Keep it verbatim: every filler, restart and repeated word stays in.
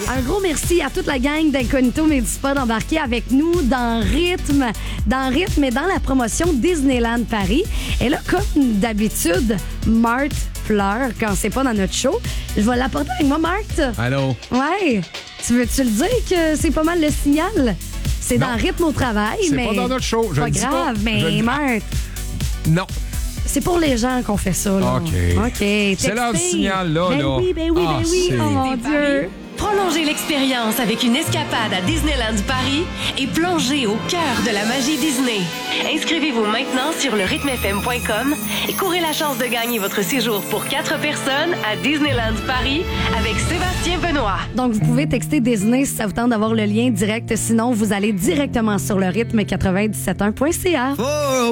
Un gros merci à toute la gang d'Incognito Médipod d'embarquer avec nous dans Rythme, dans Rythme et dans la promotion Disneyland Paris. Et là, comme d'habitude, Marthe pleure quand c'est pas dans notre show. Je vais l'apporter avec moi, Marthe. Allô? Ouais. Tu veux-tu le dire que c'est pas mal le signal? C'est Non. dans Rythme au travail, C'est mais... pas dans notre show, je pas le dis pas. grave, Je mais le dis- Marthe, Non. c'est pour les gens qu'on fait ça, là. OK. OK. C'est leur Textez. signal, là, Ben là. oui, ben oui, Ah, ben oui. c'est- Oh mon Dieu. Prolongez l'expérience avec une escapade à Disneyland Paris et plongez au cœur de la magie Disney. Inscrivez-vous maintenant sur le rythme f m point com et courez la chance de gagner votre séjour pour quatre personnes à Disneyland Paris avec Sébastien Benoît. Donc, vous pouvez texter Disney si ça vous tente d'avoir le lien direct. Sinon, vous allez directement sur le rythme quatre-vingt-dix-sept un point c a. Oh,